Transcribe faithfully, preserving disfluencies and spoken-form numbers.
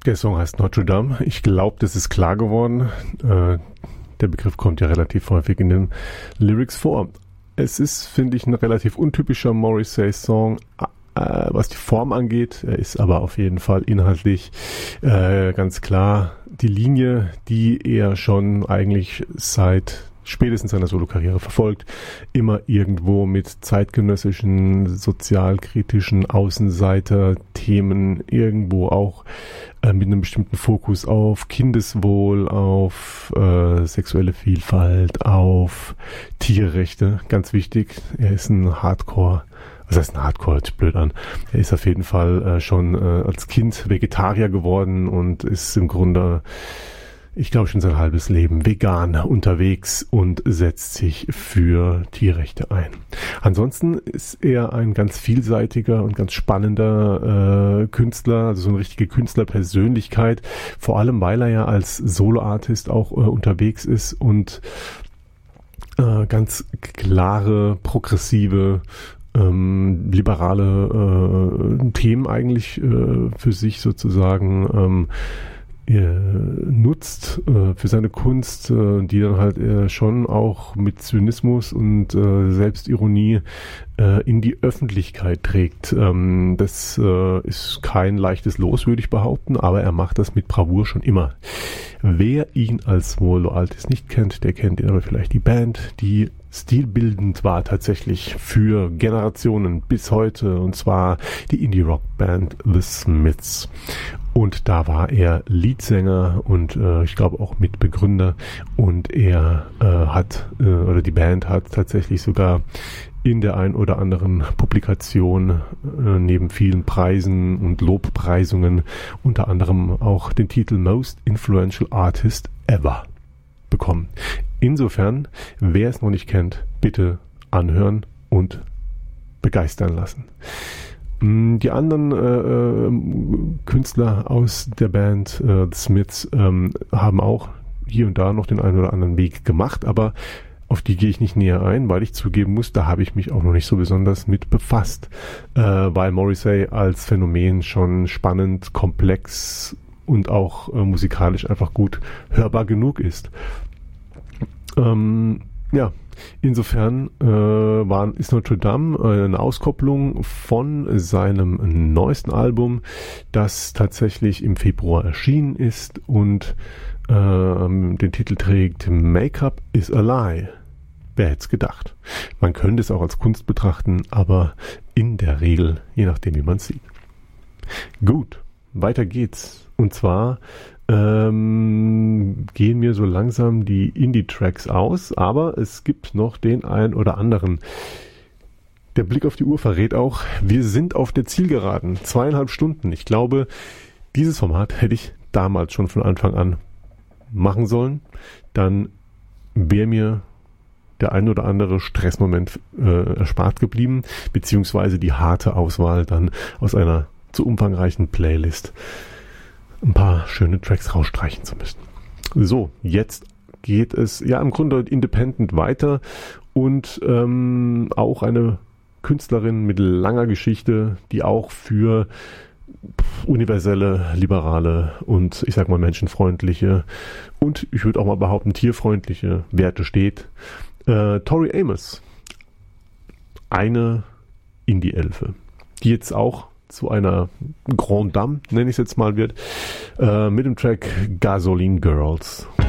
Der Song heißt Notre Dame. Ich glaube, das ist klar geworden. Äh, der Begriff kommt ja relativ häufig in den Lyrics vor. Es ist, finde ich, ein relativ untypischer Morrissey-Song, äh, was die Form angeht. Er ist aber auf jeden Fall inhaltlich äh, ganz klar die Linie, die er schon eigentlich seit spätestens seiner Solokarriere verfolgt, immer irgendwo mit zeitgenössischen, sozialkritischen Außenseiter-Themen, irgendwo auch äh, mit einem bestimmten Fokus auf Kindeswohl, auf äh, sexuelle Vielfalt, auf Tierrechte, ganz wichtig. Er ist ein Hardcore, was heißt ein Hardcore, hört sich blöd an. Er ist auf jeden Fall äh, schon äh, als Kind Vegetarier geworden und ist im Grunde, ich glaube, schon sein halbes Leben vegan unterwegs und setzt sich für Tierrechte ein. Ansonsten ist er ein ganz vielseitiger und ganz spannender äh, Künstler, also so eine richtige Künstlerpersönlichkeit, vor allem weil er ja als Soloartist auch äh, unterwegs ist und äh, ganz klare, progressive, ähm, liberale äh, Themen eigentlich äh, für sich sozusagen ähm, nutzt äh, für seine Kunst, äh, die dann halt äh, schon auch mit Zynismus und äh, Selbstironie äh, in die Öffentlichkeit trägt. Ähm, das äh, ist kein leichtes Los, würde ich behaupten, aber er macht das mit Bravour schon immer. Wer ihn als Solo-Artist nicht kennt, der kennt ihn aber vielleicht die Band, die stilbildend war tatsächlich für Generationen bis heute, und zwar die Indie-Rock-Band The Smiths. Und da war er Leadsänger und äh, ich glaube auch Mitbegründer, und er äh, hat, äh, oder die Band hat tatsächlich sogar in der ein oder anderen Publikation äh, neben vielen Preisen und Lobpreisungen unter anderem auch den Titel Most Influential Artist Ever bekommen. Insofern, wer es noch nicht kennt, bitte anhören und begeistern lassen. Die anderen äh, Künstler aus der Band äh, The Smiths ähm, haben auch hier und da noch den einen oder anderen Weg gemacht, aber auf die gehe ich nicht näher ein, weil ich zugeben muss, da habe ich mich auch noch nicht so besonders mit befasst, äh, weil Morrissey als Phänomen schon spannend, komplex und auch äh, musikalisch einfach gut hörbar genug ist. Ähm, ja, insofern äh, war, ist Notre Dame äh, eine Auskopplung von seinem neuesten Album, das tatsächlich im Februar erschienen ist und äh, den Titel trägt Make-up is a Lie. Wer hätte es gedacht? Man könnte es auch als Kunst betrachten, aber in der Regel, je nachdem wie man es sieht. Gut, weiter geht's. Und zwar ähm, gehen mir so langsam die Indie-Tracks aus, aber es gibt noch den einen oder anderen. Der Blick auf die Uhr verrät auch, wir sind auf der Zielgeraden. Zweieinhalb Stunden. Ich glaube, dieses Format hätte ich damals schon von Anfang an machen sollen. Dann wäre mir der ein oder andere Stressmoment äh, erspart geblieben, beziehungsweise die harte Auswahl dann aus einer zu umfangreichen Playlist ein paar schöne Tracks rausstreichen zu müssen. So, jetzt geht es ja im Grunde independent weiter und ähm, auch eine Künstlerin mit langer Geschichte, die auch für universelle, liberale und ich sag mal menschenfreundliche und ich würde auch mal behaupten tierfreundliche Werte steht. Äh, Tori Amos, eine Indie-Elfe, die jetzt auch zu einer Grande Dame, nenne ich es jetzt mal, wird, äh, mit dem Track Gasoline Girls.